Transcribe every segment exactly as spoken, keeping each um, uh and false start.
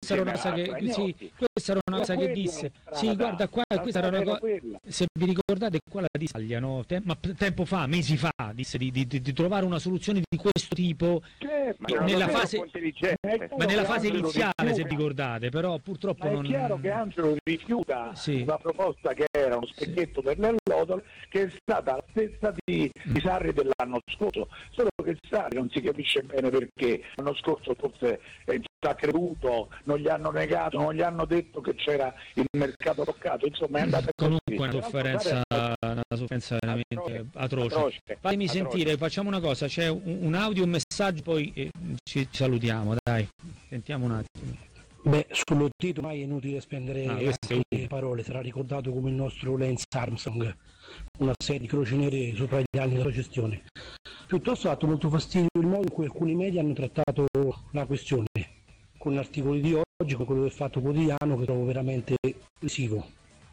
questa era una cosa che, sì, questa era una cosa che disse, sì, guarda qua, questa era una cosa, se vi ricordate qua la disse, no? Tem- ma tempo fa, mesi fa, disse di, di, di trovare una soluzione di questo tipo certo, nella fase, ma nella fase Angelo iniziale, rifiuta, se vi ricordate, però purtroppo ma non... è chiaro che Angelo rifiuta sì. una proposta che era uno specchietto sì. per l'Ellodol, che è stata la stessa di, di Sarri dell'anno scorso, solo che Sarri non si capisce bene perché l'anno scorso forse eh, ci ha creduto, non gli hanno negato, non gli hanno detto che c'era il mercato bloccato, insomma è andata comunque una sofferenza, una sofferenza veramente atroce, atroce. Fammi atroce. sentire, facciamo una cosa, c'è un, un audio, un messaggio, poi eh, ci salutiamo, dai, sentiamo un attimo. Beh, sullo Tito mai è inutile spendere ah, le parole, sarà ricordato come il nostro Lance Armstrong, una serie di croci nere sopra gli anni della gestione. Piuttosto ha dato molto fastidio il modo in cui alcuni media hanno trattato la questione, con gli articoli di oggi, con quello del Fatto Quotidiano, che trovo veramente lesivo.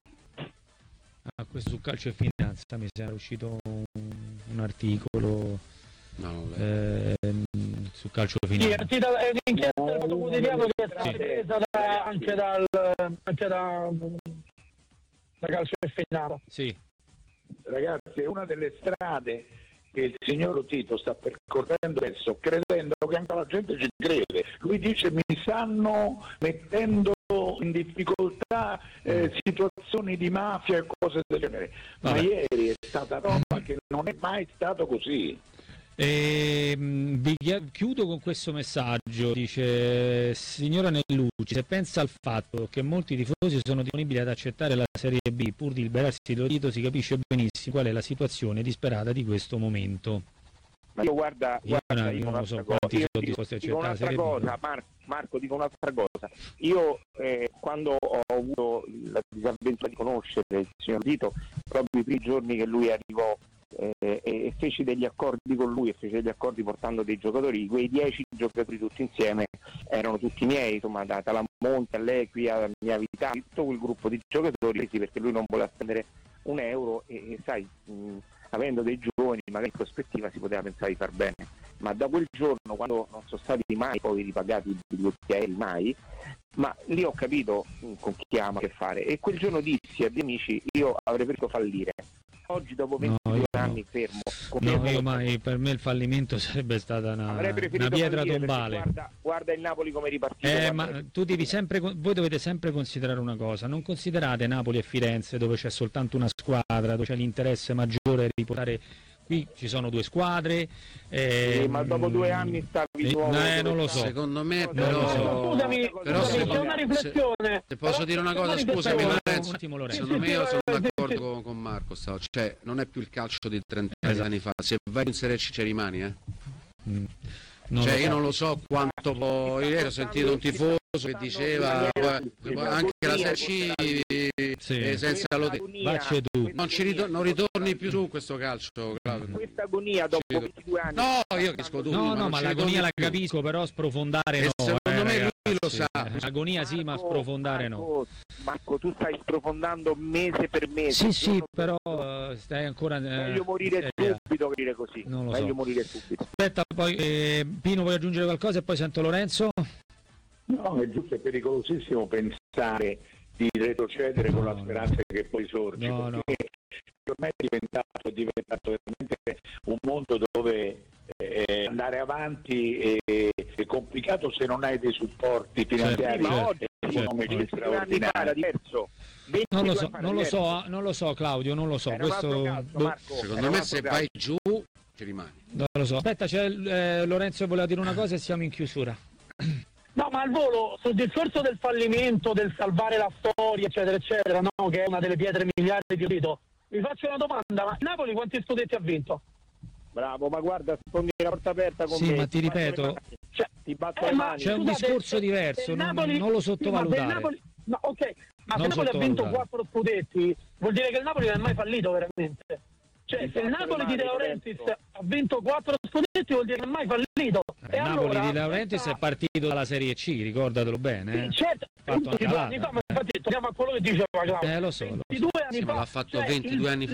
Ah, questo su Calcio e Finanza mi sembra uscito un, un articolo no, eh, su Calcio e Finanza. Sì, è un'inchiesta del Fatto Quotidiano che è stata sì. presa da, anche, dal, anche da, da Calcio e Finanza. Sì. Ragazzi, è una delle strade che il signor Tito sta percorrendo adesso, credendo che anche la gente ci crede. Lui dice mi stanno mettendo in difficoltà eh, situazioni di mafia e cose del genere. Vabbè. Ma ieri è stata roba che non è mai stato così. E, vi chiudo con questo messaggio, dice signora Nellucci, se pensa al fatto che molti tifosi sono disponibili ad accettare la Serie B pur di liberarsi di Tito, si capisce benissimo qual è la situazione disperata di questo momento. Ma io guarda, io guarda io non lo so cosa. quanti Io soldi dico, costi dico accettare un'altra cosa, Mar- Marco dico un'altra cosa, io eh, quando ho avuto la disavventura di conoscere il signor Tito, proprio i primi giorni che lui arrivò Eh, e feci degli accordi con lui e feci degli accordi portando dei giocatori, quei dieci giocatori tutti insieme erano tutti miei, insomma da Talamonte a Lequi a Mia Vita, tutto quel gruppo di giocatori, sì, perché lui non voleva spendere un euro e, e sai, mh, avendo dei giovani magari in prospettiva si poteva pensare di far bene, ma da quel giorno, quando non sono stati mai poi ripagati i biglietti aerei mai, ma lì ho capito mh, con chi ama che fare, e quel giorno dissi agli amici io avrei preferito fallire. Oggi dopo ventidue no, anni no. fermo, no, io mai, per me il fallimento sarebbe stata una, una pietra tombale. Guarda, guarda il Napoli come è ripartito. Eh, ma tu devi sempre, voi dovete sempre considerare una cosa, non considerate Napoli e Firenze dove c'è soltanto una squadra, dove c'è l'interesse maggiore di portare. Qui ci sono due squadre, eh, sì, ma dopo due anni stavi eh, nuovo, eh, non lo so. Secondo me non però, lo so. Scusami, però scusami, se, c'è una riflessione. Se, se posso però, dire una cosa, scusami Lorenzo, secondo me io sono d'accordo con, con Marco, stavo, cioè non è più il calcio di trenta esatto. anni fa, se vai in Serie C ci rimani, eh? Mm. Non cioè io non lo so quanto poi, ieri ho sentito un tifoso che diceva anche la Serie C sì. eh, senza lo non, ci ritor- non ritorni più su questo calcio, Claudio. Questa agonia dopo ventidue anni. No, io capisco tu. No, no, ma l'agonia la capisco, però sprofondare e no. Secondo eh, me ragazzi, lui lo sa. L'agonia Marco, sì, ma sprofondare Marco, no. Marco, tu stai sprofondando mese per mese. Sì, sì, però uh, stai ancora... Eh, meglio morire eh, subito che dire così. Non lo meglio so. morire subito. Aspetta, poi eh, Pino, vuoi aggiungere qualcosa e poi sento Lorenzo? No, è giusto, è pericolosissimo pensare di retrocedere no, con la speranza no. che poi sorge, no, perché no. ormai è diventato, è diventato veramente un mondo dove eh, andare avanti è, è complicato se non hai dei supporti finanziari certo, e economici certo. straordinari. Diverso. Non lo so, non lo so, non lo so Claudio, non lo so. Questo, calcio, Marco, secondo me se vai giù ci rimani. Non lo so. Aspetta, c'è eh, Lorenzo voleva dire una cosa e siamo in chiusura. No, ma al volo, sul discorso del fallimento, del salvare la storia, eccetera, eccetera, no, che è una delle pietre miliari di Tito, vi faccio una domanda, ma Napoli quanti scudetti ha vinto? Bravo, ma guarda, sfondi la porta aperta con sì, me. Sì, ma ti ripeto, cioè, ti batto eh, le mani. C'è un scusate, discorso diverso, non, Napoli, non lo sottovalutare. Sì, ma Napoli, no, ok, ma non se Napoli ha vinto quattro scudetti, vuol dire che il Napoli non è mai fallito veramente. Cioè, se il Napoli di De Laurentiis ha vinto quattro scudetti vuol dire che non è mai fallito. Il e Napoli allora, di De Laurentiis è partito dalla Serie C, ricordatelo bene. Sì, certo, fatto ventidue anni fa, ma infatti torniamo a quello che diceva Claudio. Eh, lo so. ventidue anni sì, fa. ma l'ha fatto cioè, ventidue il, anni fa.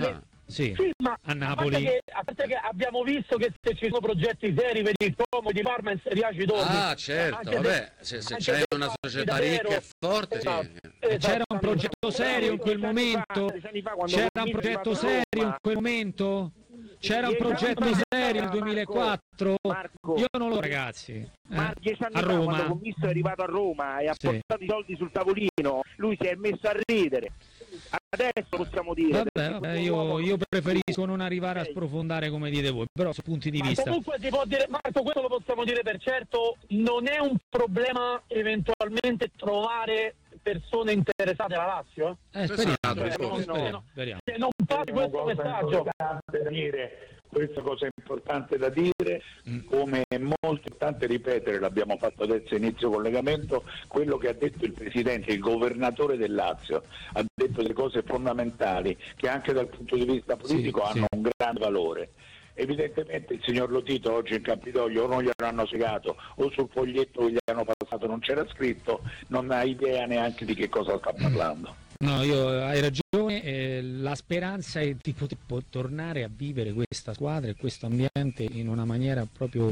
Sì, sì, ma a Napoli. A parte, che, a parte che abbiamo visto che se ci sono progetti seri, vedi il Como di Parma in Serie A ci torni. Ah, certo, vabbè, se, se c'è una società ricca e forte, sì. Eh, c'era un progetto serio in quel momento? C'era un progetto serio in quel momento? C'era un progetto serio nel duemilaquattro? Io non lo so, ragazzi. Eh, Ma dieci anni a fa, Roma. quando il commisso è arrivato a Roma e ha Sì. portato i soldi sul tavolino, lui si è messo a ridere. Adesso possiamo dire. Vabbè, vabbè, io, io preferisco non arrivare a sprofondare come dite voi, però su punti di Ma vista. comunque si può dire, Marco, questo lo possiamo dire per certo, non è un problema eventualmente trovare persone interessate alla Lazio? Eh, speriamo, Esatto, speriamo, no, speriamo, no. speriamo. Se non passi questo Una cosa messaggio. importante da dire, questa cosa è importante da dire, come è molto importante ripetere, l'abbiamo fatto adesso inizio collegamento, quello che ha detto il presidente, il governatore del Lazio, ha detto delle cose fondamentali che anche dal punto di vista politico Sì, hanno sì. un grande valore. Evidentemente il signor Lotito oggi in Campidoglio o non gliel'hanno spiegato o sul foglietto che gli hanno passato non c'era scritto, non ha idea neanche di che cosa sta parlando. No, io hai ragione, eh, la speranza è di poter po- tornare a vivere questa squadra e questo ambiente in una maniera proprio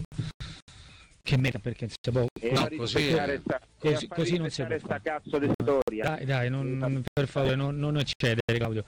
che merita, perché se può, E No, a così- rispettare sta, così- e a far così non si rispettare può sta fare. cazzo di storia. dai, dai, non, per favore, non, non eccedere, Claudio.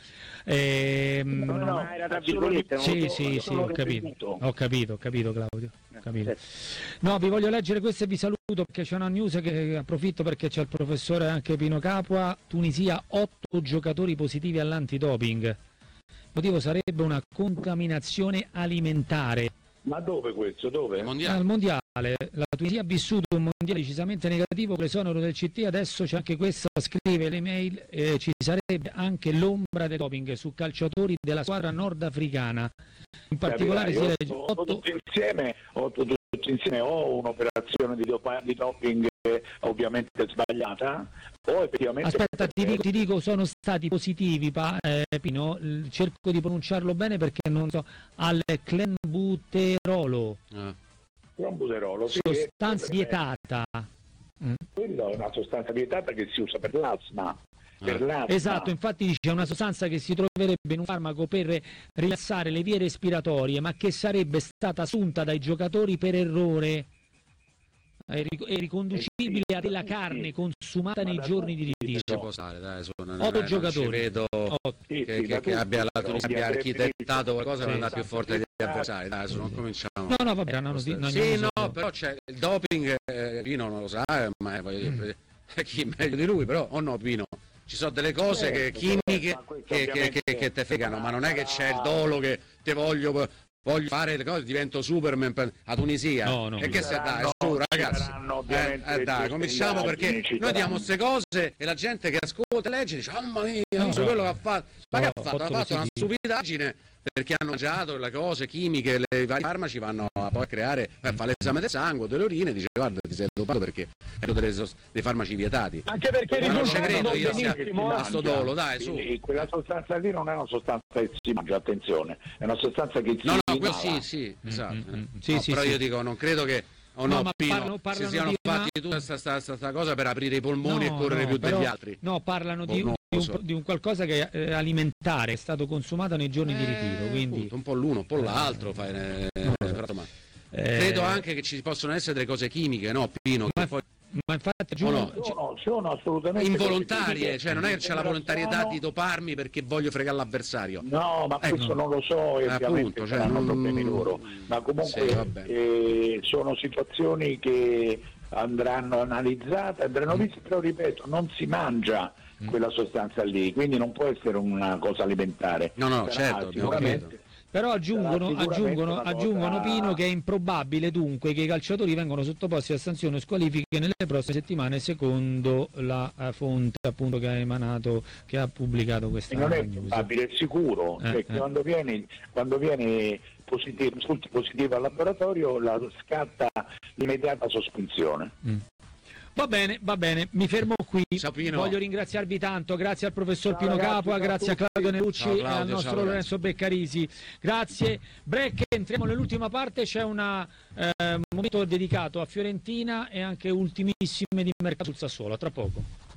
Ehm, No, no, ma era tra virgolette, non Sì, lo- sì, non sì, l'ho ho capito, ripetuto. ho capito, ho capito Claudio, ho capito. Eh. No, vi voglio leggere questo e vi saluto perché c'è una news che approfitto perché c'è il professore anche Pino Capua. Tunisia, otto giocatori positivi all'antidoping. Il motivo sarebbe una contaminazione alimentare. Ma dove questo? Dove? Mondiale. Al mondiale, la Tunisia ha vissuto un mondiale decisamente negativo con l'esonero del C T, adesso c'è anche questa, scrive l'email, eh, ci sarebbe anche l'ombra del doping su calciatori della squadra nordafricana. In particolare si Capirai, legge o- o otto... tutti insieme, o tutti insieme o un'operazione di, dopa- di doping eh, ovviamente sbagliata o effettivamente Aspetta, ti dico, ti dico, sono stati positivi, pa, eh, Pino, l- cerco di pronunciarlo bene perché non so, al clenbuterolo, Ah. trombuterolo, sì, sostanza eh, vietata. Mm. Quello è una sostanza vietata che si usa per l'asma. Per Eh. l'asma. Esatto, infatti dice è una sostanza che si troverebbe in un farmaco per rilassare le vie respiratorie, ma che sarebbe stata assunta dai giocatori per errore. È ric- è riconducibile a della carne consumata nei giorni di Ci ritiro. può stare, dai, su, non, Otto non ci giocatori. vedo Otto. Sì, che, sì, che- da che tutto, abbia la però Tunisia vi abbia andrebbe architettato detto- qualcosa per Sì. andare più forte degli avversari, dai, su, non cominciamo. No, no, vabbè, era una noti- una Sì, news- no, però c'è il doping, eh, Pino non lo sa, eh, ma eh, voglio dire, chi meglio di lui, però, o no, Pino? Ci sono delle cose che, Certo, chimiche ma questo che, che, ovviamente- che, che te fregano, ma non è che c'è il dolo che te voglio, voglio fare le cose, divento Superman per, a Tunisia. No, no. E che se dai, Ci su saranno- ragazzi. ci saranno Eh, ovviamente eh, dai, le cominciamo indagini, perché ci noi saranno. diamo queste cose e la gente che ascolta e legge dice mamma mia, non so No, quello che ha fatto. Ma che ha no, fatto? Ha otto fatto una positivi. stupidaggine perché hanno mangiato le cose chimiche, le, i vari farmaci vanno a poi a creare, eh, fa l'esame del sangue, delle urine, dice guarda ti sei dopato perché hai delle sos- dei farmaci vietati. Anche perché Ma non ci risultano credo io sia benissimo, eh. a sto dolo, dai, su. E quella sostanza lì non è una sostanza che si mangia, attenzione, è una sostanza che si No, no, inala. quello sì, sì, esatto. mm, mm. Sì, No, sì, però sì. io dico, non credo che o no, No, ma Pino, parlano- parlano si siano di una- fatti tutta questa sta, sta, sta cosa per aprire i polmoni e No, correre no, più però- degli altri. No, parlano Boh, di, non di lo un, so. di un qualcosa che è eh, alimentare, è stato consumato nei giorni di ritiro, Eh, quindi... appunto, un po' l'uno, un po' l'altro. Fai, eh, No. però, ma eh, credo anche che ci possono essere delle cose chimiche, no, Pino? Che Ma- poi Ma infatti O no? aggiungo- Sono, sono assolutamente involontarie, cose cioè non è che c'è la volontarietà Sembrano- di doparmi perché voglio fregare l'avversario. No, ma Ecco. questo non lo so e Eh, ovviamente appunto, cioè, saranno non- problemi loro, ma comunque Sì, vabbè. eh, sono situazioni che andranno analizzate, andranno viste, però ripeto, non si mangia quella sostanza lì, quindi non può essere una cosa alimentare. No, no, Sarà certo, abbiamo sicuramente- capito. Però aggiungono, sarà sicuramente aggiungono, una cosa- aggiungono Pino che è improbabile dunque che i calciatori vengano sottoposti a sanzioni o squalifiche nelle prossime settimane secondo la eh, fonte appunto che ha emanato, che ha pubblicato questa E non è news. probabile, è sicuro, Eh, perché eh. quando viene, quando viene positivo, risulti positivo al laboratorio la scatta l'immediata sospensione. Mm. Va bene, va bene, mi fermo qui. Ciao, Pino. Voglio ringraziarvi tanto, grazie al professor Ciao, Pino ragazzi, Capua, ciao a grazie a tutti. Claudio Nerucci Ciao, e Claudio, al nostro ciao, Lorenzo Beccarisi. Grazie. Break, entriamo nell'ultima parte, c'è un momento dedicato a Fiorentina e anche ultimissime di mercato sul Sassuolo, tra poco.